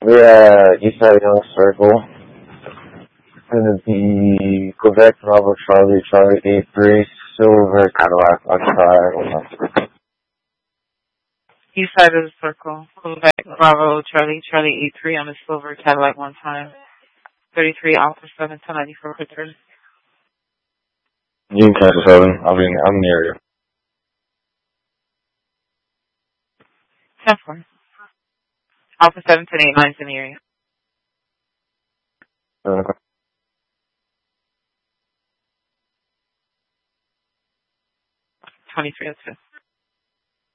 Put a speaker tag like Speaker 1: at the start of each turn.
Speaker 1: Yeah, Eastside Young Circle. It's gonna be Quebec Bravo Charlie Charlie 83 Silver Cadillac Octave.
Speaker 2: East side of the circle. Quebec Bravo Charlie Charlie 83 on the silver Cadillac one time. 33 Alpha 7 1094 Pittsburgh.
Speaker 1: You can catch the 7. I'm in the area.
Speaker 2: 10-4. Alpha 7 1089 is in the area. 2302.